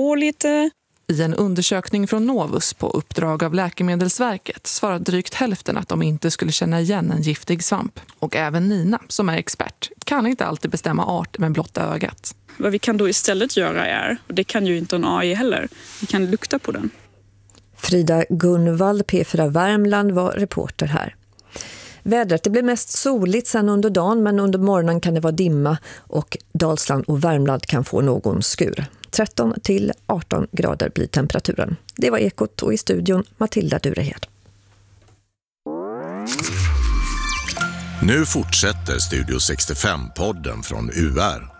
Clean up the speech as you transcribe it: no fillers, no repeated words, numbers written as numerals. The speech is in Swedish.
på lite. I en undersökning från Novus på uppdrag av Läkemedelsverket svarar drygt hälften att de inte skulle känna igen en giftig svamp. Och även Nina, som är expert, kan inte alltid bestämma art med blotta ögat. Vad vi kan då istället göra är, och det kan ju inte en AI heller, vi kan lukta på den. Frida Gunvald, P4 Värmland, var reporter här. Vädret, det blir mest soligt sen under dagen, men under morgonen kan det vara dimma och Dalsland och Värmland kan få någon skur. 13 till 18 grader blir temperaturen. Det var Ekot och i studion Matilda Durehed. Nu fortsätter Studio 65-podden från UR.